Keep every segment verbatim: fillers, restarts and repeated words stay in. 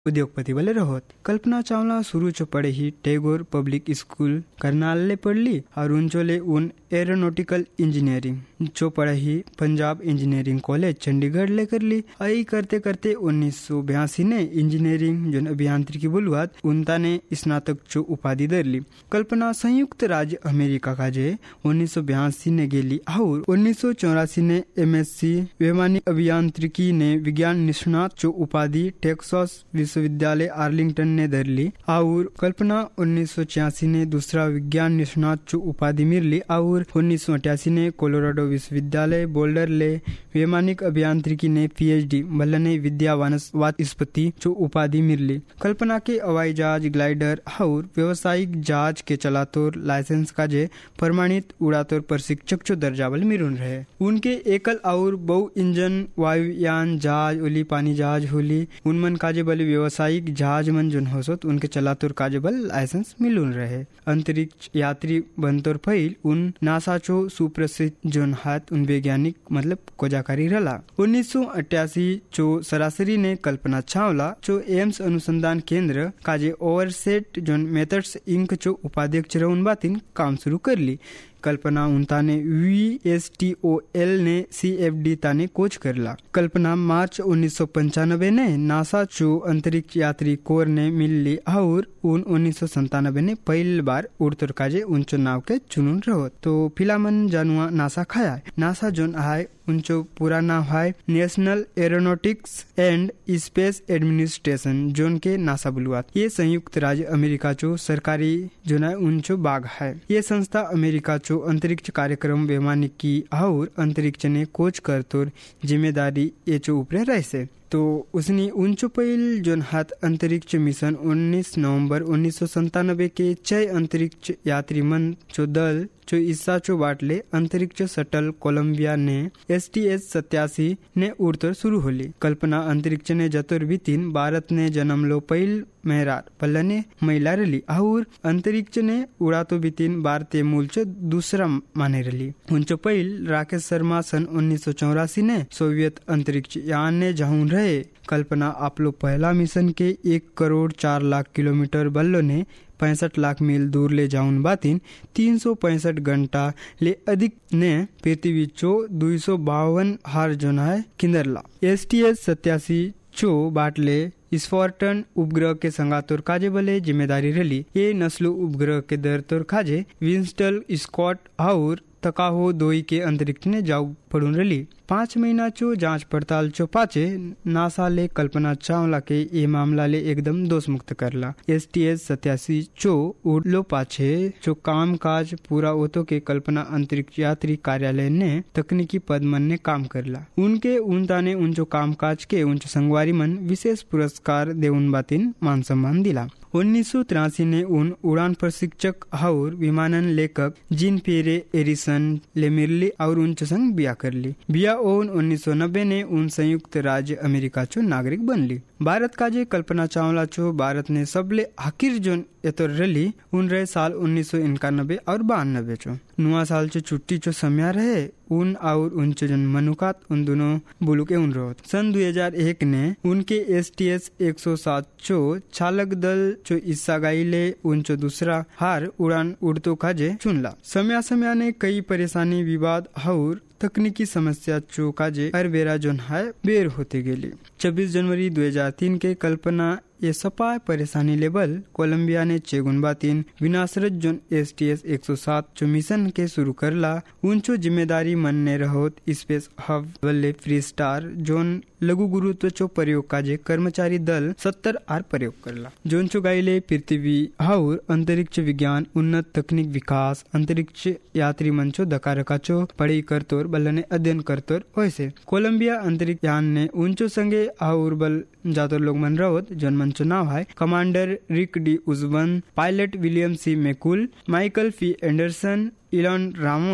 उद्योगपति वाले रहोत। कल्पना चावला शुरू चो पढ़े ही टैगोर पब्लिक स्कूल करनाल पढ़ली और उनचोले उन एरोनॉटिकल इंजीनियरिंग जो पढ़े ही पंजाब इंजीनियरिंग कॉलेज चंडीगढ़ ले कर ली। आई करते करते उन्नीस सौ बयासी ने इंजीनियरिंग जो अभियांत्रिकी बुलवात उनता ने स्नातक चो उपाधि दर ली। कल्पना संयुक्त राज्य अमेरिका का जे उन्नीस सौ बयासी ने गेली और उन्नीस सौ चौरासी ने एम एस सी वैमानिक अभियांत्रिकी ने विज्ञान निष्णात चो उपाधि टेक्सास विश्वविद्यालय आर्लिंगटन ने दर ली और कल्पना उन्नीस सौ छियासी ने दूसरा विज्ञान निष्णात चो उपाधि मिल ली और उन्नीस सौ अठासी ने कोलोराडो विश्वविद्यालय बोल्डर ले वैमानिक अभियांत्रिकी ने पीएचडी बल्लने विद्या वाचस्पति चो उपाधि मिल ली। कल्पना के हवाई जहाज ग्लाइडर और व्यवसायिक जहाज के चलातोर लाइसेंस का जे प्रमाणित उड़ातोर प्रशिक्षक चो दर्जावल मिरुन रहे। उनके एकल और बहु इंजन वायुयान जहाज ओली पानी जहाज होली उनमन काजे बल व्यवसायिक जहाज मन जोन होसोत उनके चलातोर काजे बल लाइसेंस मिलुन रहे। अंतरिक्ष यात्री बनतोर फैल उन नासा चो सुप्रसिद्ध जोन हाथ उन वैज्ञानिक मतलब खोजाकारी रला। उन्नीस सौ अट्ठासी चो सरासरी ने कल्पना चावला चो एम्स अनुसंधान केंद्र काजे ओवरसेट जोन मेथड्स इंक चो उपाध्यक्ष रहून बातिन काम शुरू कर ली। कल्पना उनताने V S T O L ने सी एफ डी ताने कोच करला। कल्पना मार्च उन्नीस सौ पंचानबे ने नासा चो अंतरिक्ष यात्री कोर ने मिल ली और उन उन्नीस सौ संतानबे ने पहली बार उड़तोर काजे उनचो नाव के चुनुन रहो। तो फिलामन जानुआ नासा खाया नासा जोन आय उनचो पूरा नाम है national aeronautics and space administration zone के नासा बुलवात। ये संयुक्त राज्य अमेरिका चो सरकारी जोन है उनचो बाग है। ये संस्था अमेरिका चो अंतरिक्ष कार्यक्रम वैमानिकी और अंतरिक्ष ने कोच कर तोर जिम्मेदारी ये चो ऊपरे रहे। तो उसने उनचो पहल जोन हाथ अंतरिक्ष मिशन उन्नीस नवंबर उन्नीस सौ संतानबे के छह अंतरिक्ष यात्री मन चो दल चो ईसा चो बाटले अंतरिक्ष शटल कोलंबिया ने एस टी एस सत्यासी ने उड़तोर शुरू होली। कल्पना अंतरिक्ष ने जतोर बीतीन भारत ने जन्म लो पहल मेहरार पल्लने महिला रली और अंतरिक्ष ने उड़ातो बीतीन भारतीय मूल चो दूसरा माने रली। उनचो पहल राकेश शर्मा सन उन्नीस सौ चौरासी ने सोवियत अंतरिक्ष यान ने जहाँ रहे। कल्पना आपलो पहला मिशन के एक करोड़ चार लाख किलोमीटर बल्लो ने पैंसठ लाख मील दूर ले जाऊन बातिन तीन सौ पैंसठ घंटा ले अधिक ने पृथ्वी चो दो सौ बावन हार जोना है किंदरला। एस टी एस सत्यासी चो बाटले स्फोर्टन उपग्रह के संगातोर काजे बले जिम्मेदारी रली। ये नस्लो उपग्रह के दर तोर काजे विंस्टल स्कॉट और तकाहो दोई के अंतरिक्ष ने जाऊ पड़ून रली। पाँच महीना चो जांच पड़ताल चो पाचे नासा ले कल्पना चावला के ये मामला ले एकदम दोष मुक्त करला। एस टी एस सत्यासी चो उड़लो पाछे चो काम काज पूरा होतो के कल्पना अंतरिक्ष यात्री कार्यालय ने तकनीकी पद मन ने काम करला। उनके उनता ने उनचो काम काज के उनचो संगवारी मन विशेष पुरस्कार देउन बातिन मान सम्मान दिला। उन्नीस सौ तिरासी ने उन उड़ान प्रशिक्षक और विमानन लेखक जीन पेरे एरिसन ले मिरली और उनचो संग बिया कर ली। बिया ओन उन्नीस सौ नब्बे ने उन संयुक्त राज्य अमेरिका चो नागरिक बन ली। भारत का जे कल्पना चावला चो भारत ने सबले आखिर जोन एतोर रली उन रहे साल उन्नीस सौ इक्यानबे और बानबे चो नुआ साल चो छुट्टी चो समय रहे उन और उनचो जन मनुकात उन दोनों बुलुके उन रोत। सन दो हज़ार एक ने उनके एस टी एस एक सौ सात चो चालक दल चो इस्सा गाइले उनचो दूसरा हार उड़ान उड़तो काजे चुनला। समय समय ने कई परेशानी विवाद और तकनीकी समस्या चो काजे हर बेरा जोन है बेर होते गेली। छब्बीस जनवरी दो हज़ार तीन के कल्पना ये सपा परेशानी लेवल कोलंबिया ने चेगुन बातिन विनाशरत जोन एस टी एस एक सौ सात चो मिशन के शुरू करला। उनचो जिम्मेदारी मन ने रहोत space hub वल्ले free star zone लघु गुरुत्व चो प्रयोग काजे कर्मचारी दल सत्तर आर प्रयोग करला। जोन चो गाइले पृथ्वी और अंतरिक्ष विज्ञान उन्नत तकनीक विकास अंतरिक्ष यात्री मंचो दका रखा चो पढ़ी करतोर बल्लने अध्ययन करतोर वैसे कोलंबिया अंतरिक्ष यान ने उनचो संगे और बल जातोर लोग मन रहोत जोन मंचो नाव है कमांडर रिक डी उजवन, पायलट विलियम सी मैकुल, माइकल फी Anderson, Elon Raman,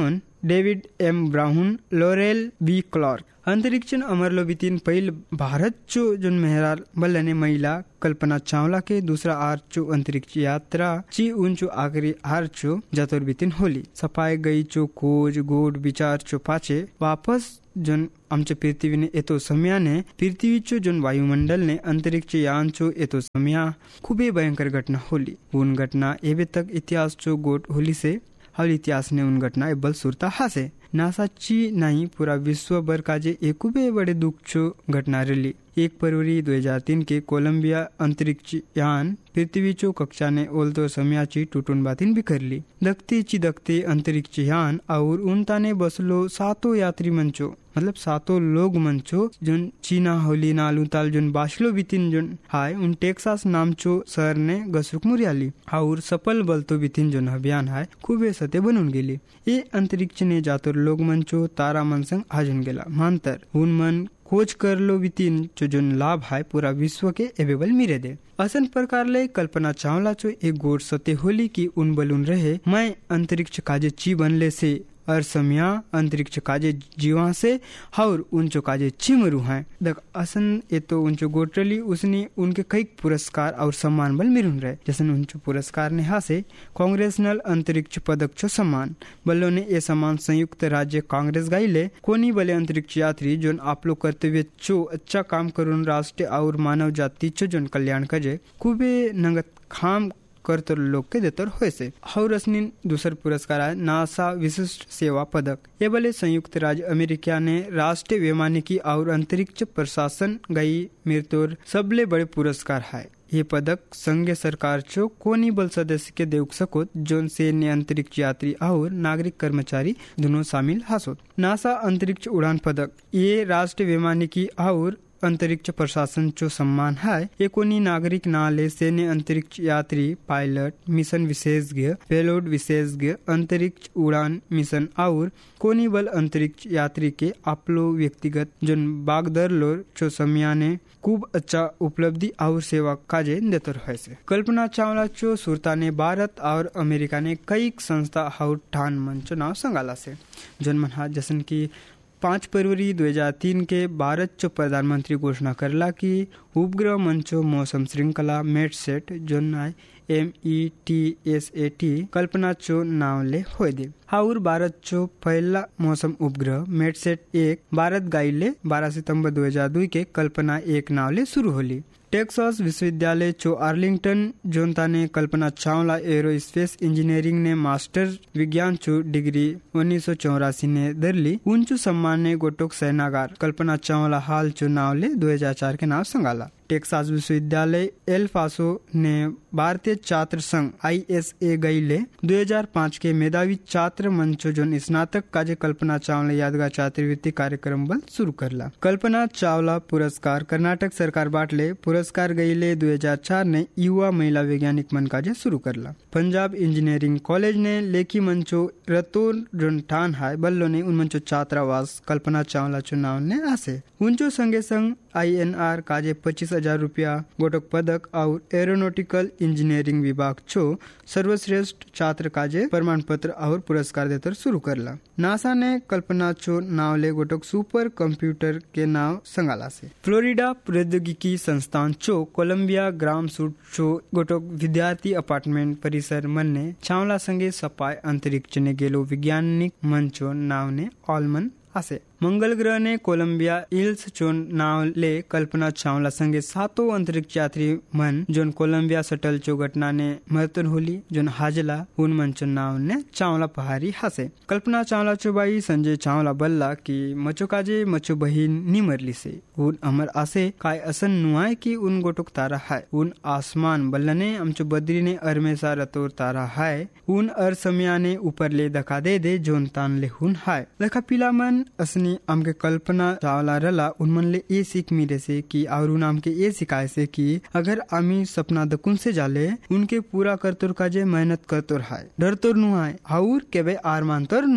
David M brown, laurel B Clark. अंतरिक्ष अमरलो बितिन पहिल भारत चो जोन मेहरार बल्लने महिला कल्पना चावला के दूसरा आर चो अंतरिक्ष यात्रा ची उनचो आखिरी आर चो जतोर बितिन होली। सफाई गई चो खोज गोड विचार चो पाचे वापस जोन आमच्या पृथ्वीने येतो समयाने पृथ्वीचो जोन वायुमंडल ने अंतरिक्ष यान चो येतो समया खूबे भयंकर घटना होली। उन घटना एबे तक इतिहास चो गोट होली से हल इतिहास ने उन घटना एबल सुरता हासे नासा ची नहीं पूरा विश्व भर का जे एकूबे बड़े दुख चो घटना रही। एक फरवरी दो हजार तीन के कोलंबिया अंतरिक्ष यान पृथ्वी चो कक्षा ने ओलतो समयाची टूटून बातीन बिखरली। दखते ची दखते अंतरिक्ष यान और उनताने बसलो सातो यात्री मंचो मतलब सातो लोग मंचो जोन चीना होली नालू ताल जोन बाशलो बितिन जोन हाय उन टेक्सास नाम चो शहर ने गसरुक मुरियाली और सफल बलतो बितिन जोन अभियान हाय खूबे सते बनून गेली। ये अंतरिक्ष ने जातोर लोग मंचो तारा मन संग आजून गेला मानतर उन मन खोज कर लो बितिन जो जोन लाभ है पूरा विश्व के एवेबल मिरे दे। असन प्रकार ले कल्पना चावला चो एक गोर सते होली की उन बलून रहे मैं अंतरिक्ष काजे ची बनले से और समया अंतरिक्ष काजे जीवा से और उनचो काजे चिमरू हैं दक असन ये तो उनचो गोटली उसने उनके कई पुरस्कार और सम्मान बल मिरुन रहे। जैसे उनचो पुरस्कार ने हासे कांग्रेसनल अंतरिक्ष पदक चो सम्मान बल्लो ने ये सम्मान संयुक्त राज्य कांग्रेस गाइले कोनी बले अंतरिक्ष यात्री जोन आप लोग कर्तव्य चो अच्छा काम करुन राष्ट्र और मानव जाति चो जोन कल्याण कजे खूबे नंगत खाम करतो लोग के देतर होए से। और असनी दूसर पुरस्कार है नासा विशिष्ट सेवा पदक। ये बले संयुक्त राज्य अमेरिका ने राष्ट्रीय वैमानिकी और अंतरिक्ष प्रशासन गई मृत्योर सबले बड़े पुरस्कार है। ये पदक संघीय सरकार चो कोनी बल सदस्य के देउक सकोत जोन सैन्य अंतरिक्ष यात्री और नागरिक कर्मचारी दोनों शामिल हासोत। नासा अंतरिक्ष उड़ान पदक ये राष्ट्रीय वैमानिकी और अंतरिक्ष प्रशासन चो सम्मान है। ये कोनी नागरिक नाले सैन्य अंतरिक्ष यात्री पायलट मिशन विशेषज्ञ पेलोड विशेषज्ञ अंतरिक्ष उड़ान मिशन और कोनी बल अंतरिक्ष यात्री के आपलो व्यक्तिगत जोन बागदर लोर चो समयाने खूब अच्छा उपलब्धि और सेवा काजे देतर है से। कल्पना चावला चो सुरता ने भारत और अमेरिका ने कई संस्था और ठान मंचो नाव संगाला से जोन मन जैसन की पाँच फरवरी दो हजार तीन के भारत चो प्रधानमंत्री घोषणा करला कि उपग्रह मंचो मौसम श्रृंखला मेटसेट zone M E T S A T कल्पना चो नाव ले होए दे और भारत चो पहला मौसम उपग्रह मेटसेट एक भारत गाइले बारह सितंबर दो हजार दो के कल्पना एक नाव ले शुरू होली। टेक्सास विश्वविद्यालय चो आर्लिंगटन जोनता ने कल्पना चावला एरोस्पेस इंजीनियरिंग ने मास्टर विज्ञान चो डिग्री उन्नीस सौ चौरासी ने दरली उनचो सम्मान ने गोटोक सेनागार कल्पना चावला हाल चो नाव ले दो हजार चार के नाव संगाला। टेक्सास विश्वविद्यालय एल पासो ने भारतीय छात्र संघ आई एस ए गईले दो हजार पाँच के मेधावी छात्र मंचो जोन स्नातक काजे कल्पना चावला यादगार छात्रवृत्ति कार्यक्रम बल शुरू करला। कल्पना चावला पुरस्कार कर्नाटक सरकार बाटले पुरस्कार गईले दो हजार चार ने युवा महिला वैज्ञानिक मन काजे शुरू करला। पंजाब इंजीनियरिंग कॉलेज ने लेखी मंचो रतोर जोन ठान है बल्लो ने उन मंचो छात्रावास कल्पना चावला चुनाव ने आसे उनचो संगे संग आई एन आर काजे पच्चीस हजार रूपया गोटक पदक और एरोनॉटिकल इंजीनियरिंग विभाग चो सर्वश्रेष्ठ छात्र काजे प्रमाण पत्र और पुरस्कार देकर शुरू करला। नासा ने कल्पना चो नाव ले गोटक सुपर कंप्यूटर के नाव संगाला से। फ्लोरिडा प्रौद्योगिकी संस्थान चो कोलंबिया ग्राम सूट चो गोटक विद्यार्थी अपार्टमेंट परिसर मन ने चावला संगे सपाय अंतरिक्ष ने गेलो वैज्ञानिक मंचो नाव ने ऑलमन आसे। मंगल ग्रह ने कोलंबिया इल्स चो नाव ले कल्पना चावला संगे सातों अंतरिक्ष यात्री मन जोन कोलंबिया शटल चो घटना ने मृत्यु होली जोन हाजला उन मन चो नाव ने चावला पहाड़ी हासे। कल्पना चावला चो बाई संजय चावला बल्ला की मचो काजे मचो बहिन नी मरली से उन अमर आसे काय असन नुआय की उन गोटुक तारा है उन आसमान बल्लने अमचो बद्री ने अरमेसा रतोर तारा है उन अर समयाने ऊपर ले दखा दे दे जोन तान ले हुन है लखा पिला मन असनी आमके कल्पना चावला रला उनमन ले ये सीख मिले से कि और उन आमके ये सिखाए से कि अगर आमी सपना दकुन से जाले उनके पूरा करतोर काजे मेहनत करतोर है डर तोर नु है और केबे आरमान तोर नु है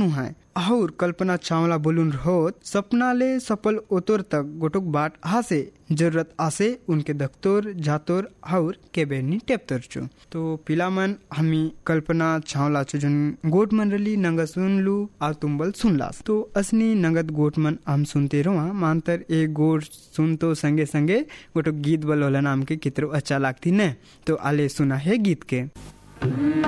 और कल्पना चावला बोलून रहोत सपना ले सफल ओतोर तक गोटुक बाट हासे जरूरत आसे उनके दख्तोर जातोर और केबेनी टेप्तर चो। तो पिलामन हमी कल्पना चावला चो जन गोट मन रली नंगा सुन लू आ तुम्बल सुन लास। तो असनी नंगत गोट मन हम सुनते रहो मानतर एक गोट सुन तो संगे संगे गोटुक गीत बल होला नाम के कितरो अच्छा लागती ने। तो आले सुना है गीत के।